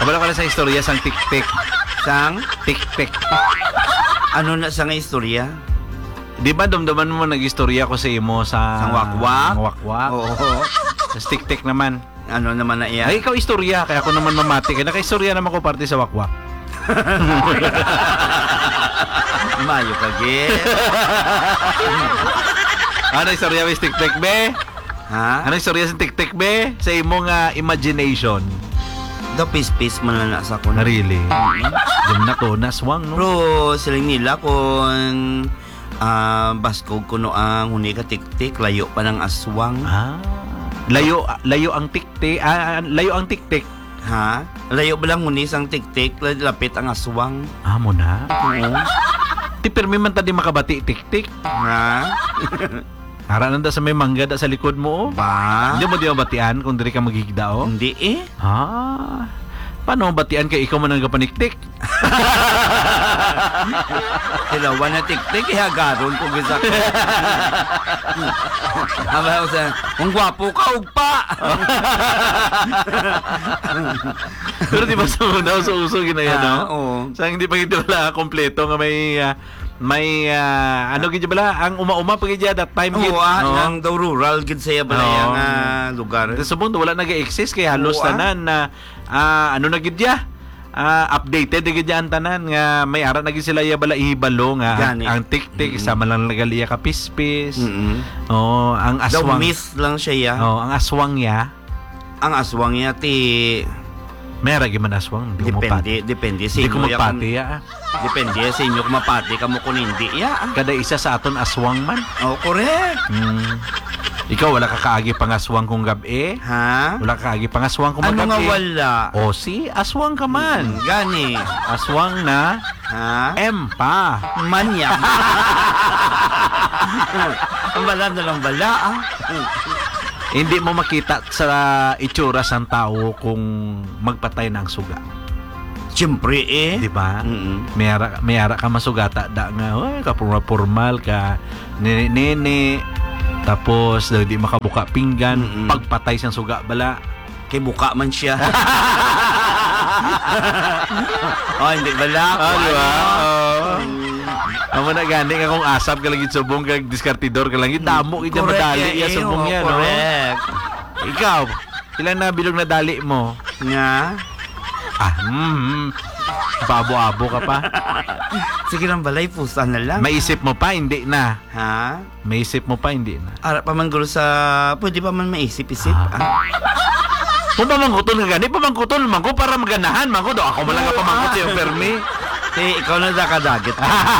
Kabalo ka na sa istorya sang tik-tik. Sang? Tik-tik. Ano na sa nga istorya? Di ba dumdaman mo nag-istorya ko sa imo sa... Sang wakwak? Sang wakwak. Oo. Sa tik-tik naman. Ano naman na iyan? Ay, ikaw istorya. Kaya ako naman mamati. Kaya naka-istorya naman ko parte sa wakwak. Mayo ka, Gil. Ano istorya mo sa tik-tik, be? Ha? Ano istorya sa tik-tik, be? Sa imong imagination. The pis-pis man na sa ko. Na really? Diyan na to, naswang, no? Pero silang nila kung baskog kuno ang huni ka tik-tik, layo pa ng aswang. Layo ang tik-tik. Layo ang tik-tik. Ha? Layo ba lang huni sang tik-tik, lapit ang aswang. Mo na? Oo. Ti permi man tadi makabati tik-tik. Ha? Ara nanda sa may mangga da sa likod mo. Ba? Hindi mo di mabatian kung diri ka magigda o? Hindi eh. Paano batian kay ikaw man ang kapaniktik? Hilawa na tik-tik, ihagaron ko gisa ko. Aba ko sa, kung gwapo ka, ugpa! Pero di ba sa muna sa uso ginaya, no? Oo. Sa hindi pa ito wala kompleto nga may ano gid bala ang uma-uma pag that time gid. Oo, ang daw rural gid saya bala yang lugar. Sa mundo wala nag-exist kay halos tanan na ano na gid ya. Updated gid ya ang tanan nga may ara na gid sila ya bala ihibalo nga ang tik-tik sama lang nagaliya ka pispis. Ang aswang. Daw miss lang siya ya. Ang aswang ya. Ang aswang ya ti Mera gyud man aswang. Depende sa inyo. Di ko magpati ya. Depende sa inyo kung mapati ka mo kung hindi ya. Kada isa sa aton aswang man. Oh, correct. Ikaw wala ka kaagi pangaswang kung gabi? Ha? Wala ka kaagi pangaswang kung ano magabi? Ano nga wala? O aswang ka man. Gani. Aswang na empa. Manyak. Ang bala na lang bala Hindi mo makita sa itsura sang tao kung magpatay ng suga. Siyempre eh. Di ba? Mayara ka masugata da nga, kapurma-formal ka, nene, tapos di makabuka pinggan, pagpatay siyang suga bala. Kay buka man siya. Hindi bala. Di ba? Amo na gani nga kung asap ka lang subong kag diskartidor ka lang damo kita madali ya subong yan, no? Correct. Ikaw, ilan na bilog na dali mo? Nga. Babo-abo ka pa. Sige lang balay, pusa na lang. Maisip mo pa, hindi na. Ha? Maisip mo pa, hindi na. Ara pa man gulo sa, pwede pa man maisip-isip. Kung pamangkuton ka gani, pamangkuton man ko para maganahan man ko. Ako man lang ka pamangkot sa yung permi. Ikaw na nakadagit.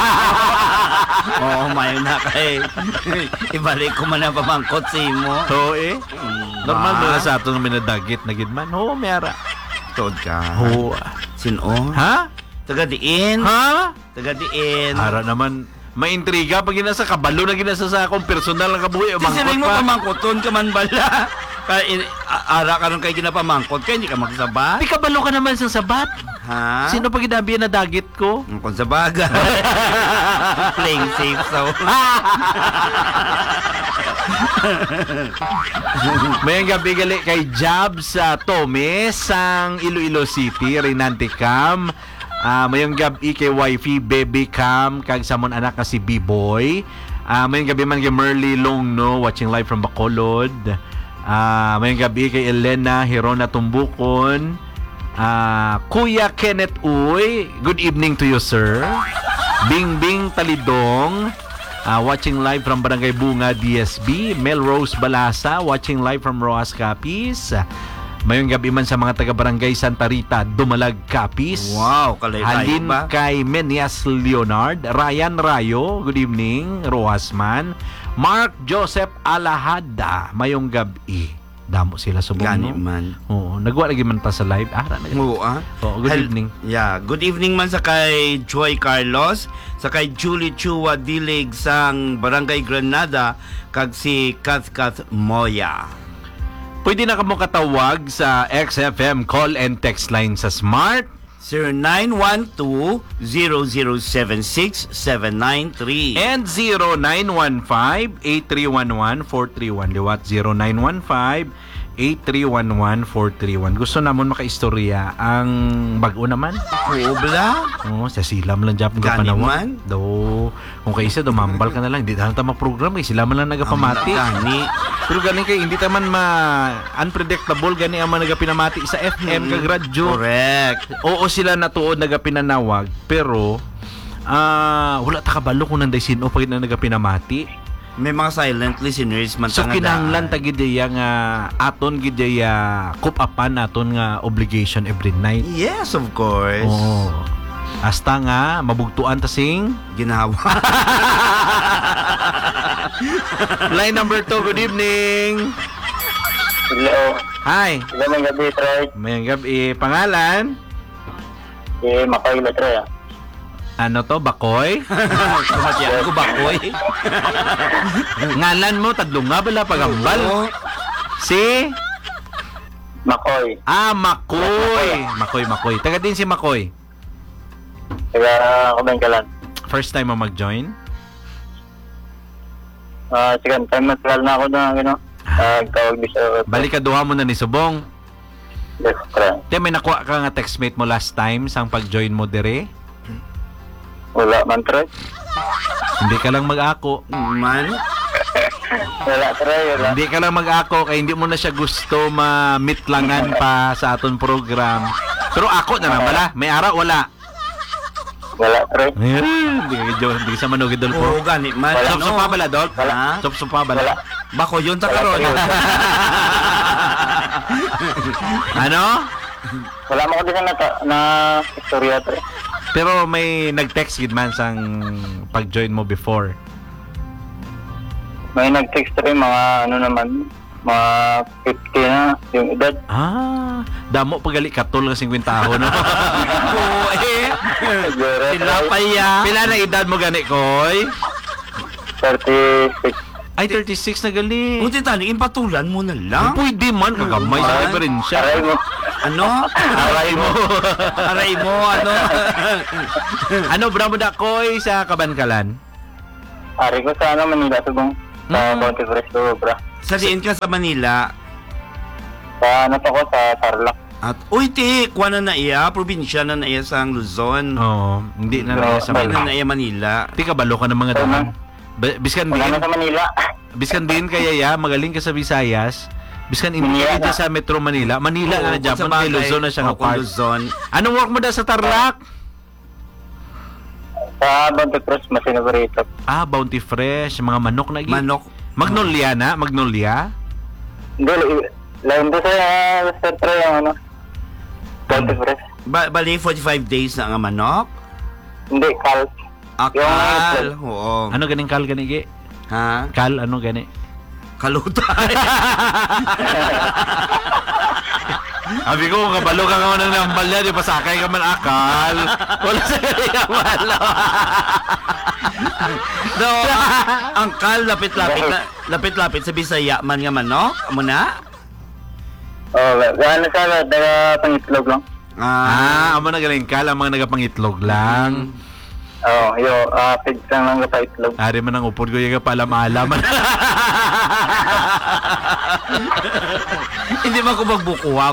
Oo, mayo na kay. Ibalik ko man ang pamangkot sa imo. Oo Normal mo na sa ato ng minadagit na gidman. Oo, mayara. Tod ka. Oo. Sino? Ha? Taga-diin. Ha? Taga-diin. Ara naman, maintriga pag ginasa kabalo na ginasa sa akong personal na kabuhi. Sisiling mo pamangkoton ka man bala. Ara ka nung kay ginapamangkot ka, hindi ka magsabat. Di kabalo ka naman sa sabat. Ha? Sino pa ginabi na dagit ko? Kung sa baga. Playing safe so. May gabi gali kay Jab sa Tome sang Iloilo City, Renante Cam. Mayong gabi kay wifey Baby Cam kag samon anak na si B-Boy. Mayong gabi man kay Merly Longno watching live from Bacolod. Mayong gabi kay Elena Hirona Tumbukon. Kuya Kenneth Uy, good evening to you, sir. Bingbing Talidong, watching live from Barangay Bunga, DSB. Melrose Balasa, watching live from Roas Capiz. Mayong gabi man sa mga taga-barangay Santa Rita, Dumalag Capiz. Wow, kalay-layo Halin ba? kay Menias Leonard. Ryan Rayo, good evening. Roas man. Mark Joseph Alahada, mayong gabi. Damo sila subong, Gani no? man. Oo, nagwa lagi man ta sa live. Oo, good evening. Yeah, good evening man sa kay Joy Carlos, sa kay Julie Chua Dilig sang Barangay Granada, kag si Kath Moya. Pwede na kamo katawag sa XFM call and text line sa Smart 0912-0076-793 and 0915-8311-431. Liwat 0917-8311-431. Gusto namon makaistorya ang bag-o naman. Oo, bala. Oo, sa silam lang dyan Gani panawa. man. Do, kung kayo isa, dumambal ka na lang. Hindi tayo program kay sila man lang nagapamati. Gani. Pero galing kayo, hindi taman unpredictable gani ang mga nagapinamati sa FM kag radyo. Correct. Oo sila natuod nagapinanawag, pero wala ta kabalo kung nanday sino pag na nagapinamati. May mga silent listeners man So tanga kinahanglan daan. ta gid nga aton gid kup-upan naton nga obligation every night. Yes, of course. Oo. Hasta nga mabugtuan ta sing Ginawa. line number 2. Good evening. Hello. Hi. Magandang gabi, Troy. Mayang gabi. Pangalan? Makoy na, Troy. Ano to? Bakoy? Kumatiyan ko bakoy. Ngalan mo? Tadlong nga bala pagambal? Oo. Si? Makoy. Makoy. Makoy. Taga din si Makoy. Taga Kabangkalan. First time mo mag-join? Second time na tagal na ako na, tawag di sa... Balikaduha mo na ni Subong. Yes, Troy. Te, may nakuha ka nga textmate mo last time sang pag-join mo dire? Wala man, Troy. Hindi ka lang mag-ako. Man. Wala, Troy. Wala. Hindi ka lang mag-ako kaya hindi mo na siya gusto ma-mitlangan pa sa aton program. Pero ako na lang bala. May araw, wala. Wala, Troy. Hindi ka sa manugid dol Oo, po. gani man. Sop-sop pa bala, Dol? Ha? Sop-sop pa bala? Wala. Bako yun ta Wala, karon. Troy. Ano? Wala mo ko din na istorya, Troy. Pero may nag-text gid man sang pag-join mo before. May nag-text, Troy, mga mga 50 na yung edad. Damo pagali katol nga 50 taon, no? Oo, Siguro, Sila Troy. pa ya. Pila na edad mo gani, Koy? 36. Ay, 36 na gali. Buti tani, impatulan mo na lang. Pwede man, kagamay sa diferensya. Aray mo. Ano? Aray mo. Aray mo, ano? Ano, bravo da, Koy, sa Kabankalan? Ari ko sa Manila, Subong. Sa Mm. Bounty Fresh ko, bro. Sa diin ka sa Manila. Sa ko, sa Tarlac. At, uy, ti, kuha na iya, probinsya na iya sa Luzon. Oo, hindi na naya sa Sabay na Manila. iya Manila. Di kabalo ka ng mga daan. Biskan Wala na din, sa Manila. biskan din kaya magaling ka sa Visayas. Biskan hindi Manila ka na. sa Metro Manila. Manila na dyan, Kung sa kay bagay, Luzon na siya nga kung part. Luzon. Anong work mo da sa Tarlac? Sa Bounty Fresh, masinabarito. Bounty Fresh, mga manok na Manok. Magnolia na? Magnolia? Hindi, lain doon sa Troy yung Bounty Fresh. Bali, 45 days na nga manok. Hindi, Cal. Akal. Oo. Ano ganing kal gani gi? Ha? Kal, ano gani? Kalutay. Abi ko, kung kabalo ka nga ng nambal niya, di pa sakay ka man akal. Wala sa kanya malo. No, ang kal lapit-lapit sa Bisaya man nga manok. Amo na? Gano'n sa daga pangitlog lang. Amo na galing kal, ang mga nagapangitlog lang. Pigs lang sa itlog. Ari man ang upod ko, yung palam-alam. Hindi man ko magbukuha.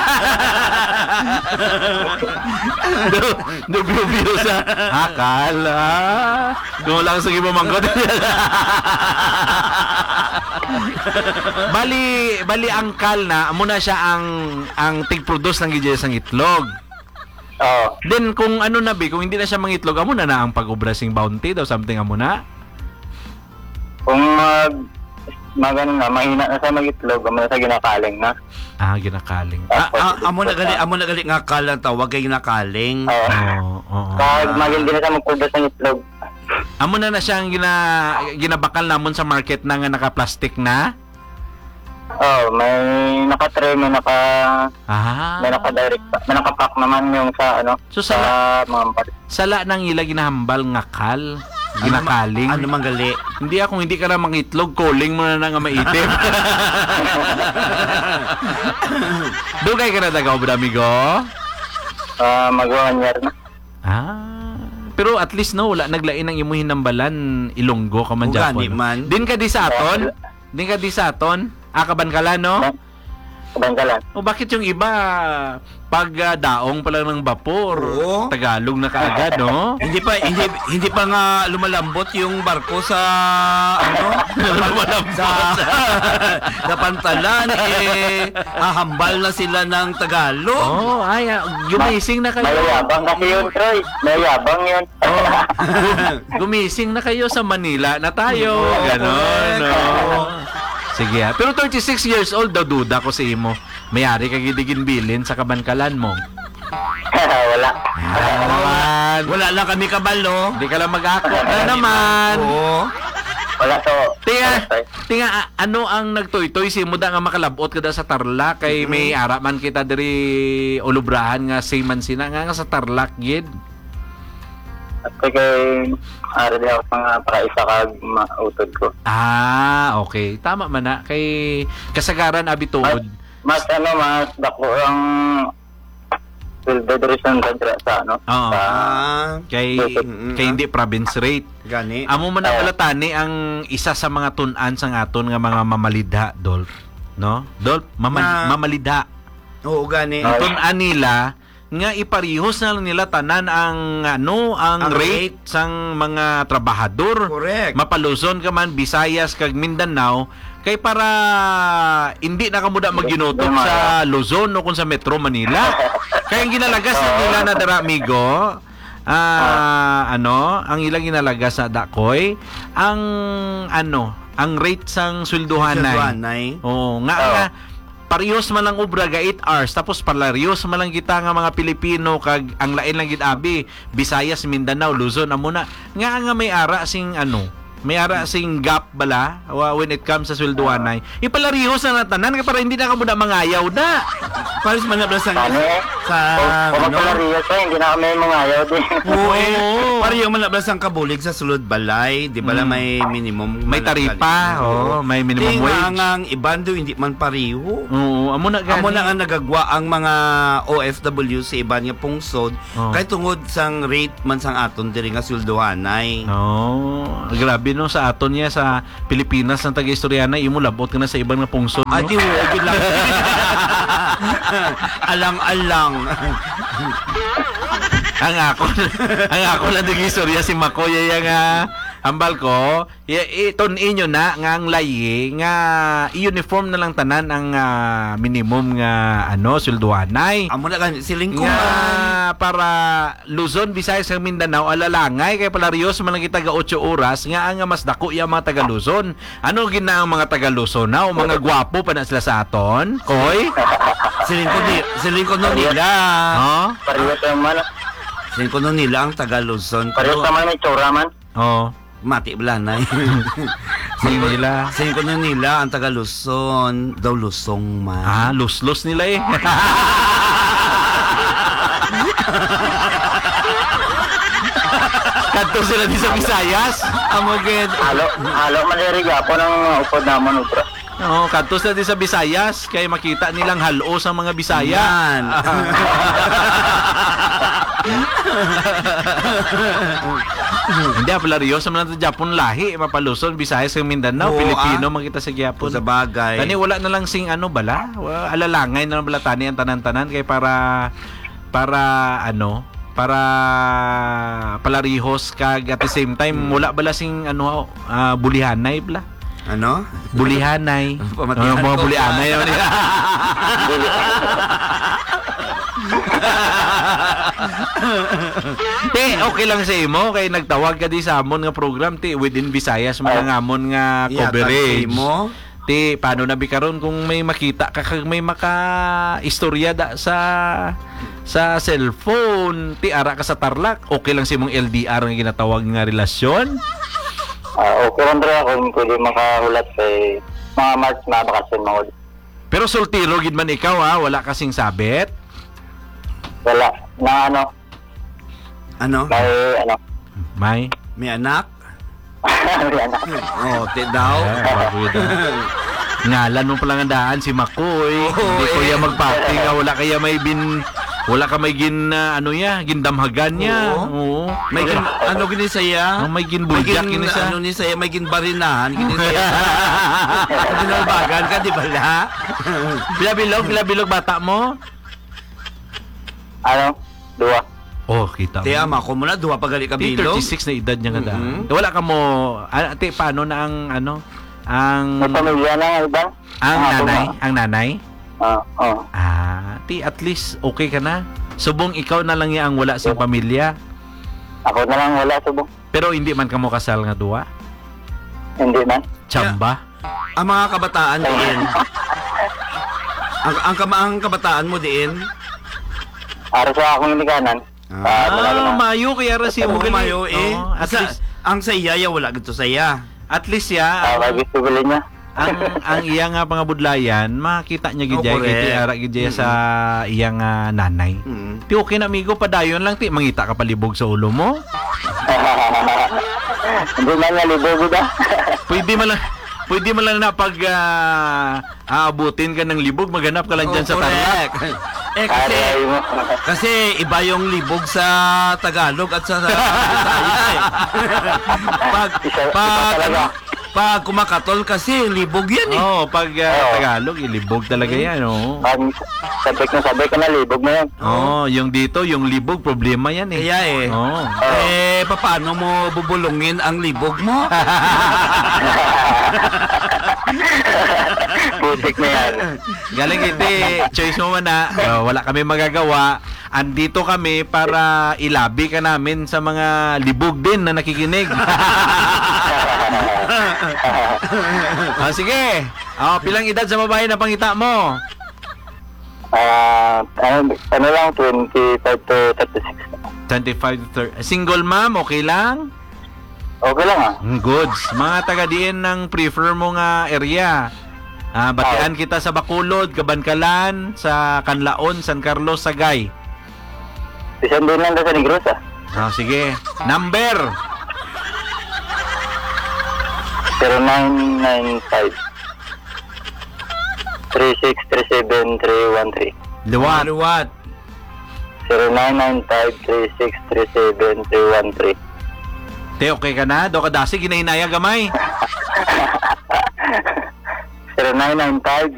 Nag-view sa akal. Kung lang sa gimamangkot. Bali ang kal na, amo na siya ang tig-produce ng gidya sang itlog. Then kung ano na kung hindi na siya mangitlog, amo na ang pag-ubra sing bounty daw something amo na. Kung maganon na, mahina na sa magitlog, amo na sa ginakaling na. Ginakaling. Amo na gali nga kal ang tawag kay ginakaling. Oo. Pag magil din na sa magpuldas ng itlog. Amo na siyang ginabakal namon sa market na nga naka-plastic na. May naka-tray, may naka-direct, may naka-pack naman yung sa So, sa mga Sala nang ila ginahambal nga kal. Ginakaling. Ano man gali? Hindi ka na mangitlog, calling mo na nga maitim. Dugay ka na tagaw, amigo? Mag-1 year na. Pero at least no, wala naglain ng imuhin ng balan, Ilonggo ka man Ugani Japon. man. Din ka di sa aton? Kabankalan, no? Kabangkalan. O bakit yung iba pag daong pa lang ng bapor, Oo. Tagalog na kaagad, no? Hindi pa nga lumalambot yung barko sa sa pantalan hahambal na sila ng Tagalog. Oh, ay, gumising na kayo. Mayayabang kasi yun, Troy. Mayayabang yun. Gumising na kayo sa Manila na tayo. Ganon, no? Sige ha. Pero 36 years old daw, duda ko sa imo. Mayari ka gidigin bilin sa kabankalan mo. Wala. Naman. Wala lang kami kabalo. Hindi ka lang mag-ako na naman. Oo. Wala to. Tinga, ano ang nagtoy-toy si mo da nga makalabot kada sa Tarlac kay may ara man kita diri ulubrahan nga same man sina nga sa Tarlac gid. At kay ara di ako sa mga paraisa kag mautod ko. Ah, okay. Tama man na kay kasagaran abi tuod. Mas dako ang Federation Radra sa Oo. sa Kay kay hindi province rate. Gani. Amo man na balatani ang isa sa mga tun-an sang aton nga mga mamalidha, Dolph. No? Dolph, mamalidha. Oo, gani. Ang tun-an nila nga iparihos na lang nila tanan ang ang Ang rate sang mga trabahador. Correct. Mapaluzon ka man Visayas kag Mindanao kay para hindi na kamuda magginutok sa Luzon o kung sa Metro Manila. Kaya ang ginalagas na nila na dara amigo, ang ilang ginalagas na dakoy, ang rate sang swelduhanay. Swelduhanay. Oo, nga parehos man lang obra ga 8 hours tapos parehos man lang kita nga mga Pilipino kag ang lain lang gid abi Visayas, Mindanao, Luzon amo na nga may ara sing may ara sing gap bala when it comes sa swelduhanay. Ipalarihos na tanan kay para hindi na ka muna mangayaw na. Paris man na sa kung magkalariyo sa hindi na kami mga ayaw din. Oo. Pareho man na sang kabulig sa sulod balay, di ba may minimum May taripa, may minimum wage. Ang ibando hindi man pareho. Oo, amo na gani. Amo na ang nagagwa ang mga OFW sa iban nga pungsod kay tungod sang rate man sang aton diri nga swelduhanay. Grabe no sa aton niya sa Pilipinas ng taga-istoryanan imo labot ka na sa ibang nga pungsod. No? Ati wag lang. Alang-alang. ang ako lang taga-istorya si Makoy yang hambal ko, iton inyo na nga ang layi nga i-uniform na lang tanan ang minimum nga swelduhanay. Amo na kan siling ko nga para Luzon, Visayas ug Mindanao alalangay kay palarios man lang kita ga 8 oras nga ang mas dako ya mga taga Luzon. Ano gina ang mga taga Luzon na o mga gwapo pa na sila sa aton? Koy? siling ko no nila. Pareho sa man. Siling ko no nila ang taga Luzon. Pareho sa man may tsura man. Mati blanay. Sino nila? Sayin ko na nila ang taga Luzon, daw lusong man. Lus-lus nila eh. Kanto sila di sa Visayas. Amaged. Halo man diri gyapon ang upod namon ubra. Kanto sila di sa Visayas kay makita nilang halo sa mga Bisaya. Yan. Hindi, palariyos naman natin Japon lahi, Mapaluson, Visayas, Mindanao, Pilipino, makita sa Japon. Sa bagay. Tani, wala na lang sing bala, alalangay na lang bala tani ang tanan-tanan, kay para palarihos kag at the same time, wala bala sing bulihanay bala. Ano? Bulihanay. Pamatihan mga ko. bulihanay. Okay lang sa imo kay nagtawag ka di sa amon nga program ti within Visayas mga ngamon nga coverage mo. Ti paano na bikaron kung may makita ka kag may maka-istorya da sa cellphone ti ara ka sa Tarlac, okay lang sa imong LDR nga ginatawag nga relasyon? Okay lang dre ako kung pwede makahulat sa mga March na bakasyon mga. Pero soltero gid man ikaw wala kasing sabit? Wala na Ano? May May anak? May anak. Daw. Ngalan mo palang ang daan si Makoy. Hindi ko ya magpati nga wala kaya may Wala ka may gindamhagan niya. Oo. May ano gini saya? May ginbuljak gini sa. Ano ni saya, may ginbarinahan gini saya. Dinalbagan ka di bala? Pila bilog bata mo? Ano? Dua. Oh, kita mo. Ti ama ko muna duha pagali ka Di bilog. 36 na edad niya nga daan. Mhm. Wala ka mo, ate, paano na ang May pamilya na nga ibang? ang nanay? Oo. At least okay ka na. Subong ikaw na lang ang wala sa pamilya. Ako na lang wala subong. Pero hindi man ka mo kasal nga duwa. Hindi man. Chamba. Ang mga kabataan diin. ang kabataan mo diin. Para sa akong nikanan. Mayo kaya ra siya mo gali. Mayo eh. Oo, at least Ang saya wala gito saya. ya Gusto ko niya. ang iya nga pangabudlayan makita niya gid Oh, correct. kay ara gid sa iya nga nanay. Mm. Ti okay na amigo padayon lang ti mangita ka palibog sa ulo mo. Hindi man nga libo ba? Pwede man lang na pag aabutin ka ng libog maganap ka lang diyan sa tarlac. Kasi Aray mo. Kasi iba yung libog sa Tagalog at sa Bisaya eh. Pag kumakatol kasi libog yan eh. Pag Tagalog ilibog talaga yan, Sabay ka na libog mo yan. yung dito, yung libog problema yan eh. Kaya eh. Paano mo bubulungin ang libog mo? Putik na yan. Galing hindi, choice mo man na, wala kami magagawa. Andito kami para ilabi ka namin sa mga libog din na nakikinig. Sige. Pilang edad sa babae na pangita mo? Ano lang, 25 to 36. 25 to 30. Single mom, okay lang? Okay lang Goods. Mga taga-diin ng prefer mo nga area. Batian kita sa Bacolod, Kabankalan, sa Canlaon, San Carlos, Sagay. Isang din lang sa Negros Sige. Number 0995 3637313. Liwat. Luwat. 0995 3637313. Te, okay ka na? Do ka dasi, ginahinaya gamay. 0995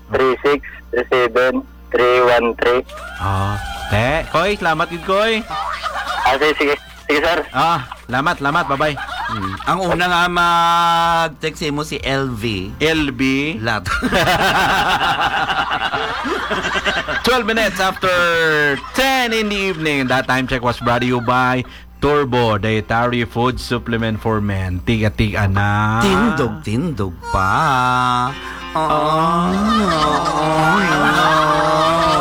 3637313. Te, Koy, salamat gid Koy. Sige, sir. Lamat, bye-bye. Ang una nga mag-text mo si LV. LB. Lat. 12 minutes after 10 in the evening. That time check was brought to you by Turbo Dietary Food Supplement for Men. Tiga-tiga na. Tindog pa. Oh.